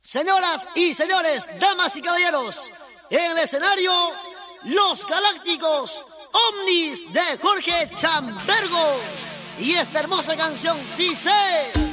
Señoras y señores, damas y caballeros, en el escenario, Los Galácticos Omnis de Jorge Chambergo. Y esta hermosa canción dice...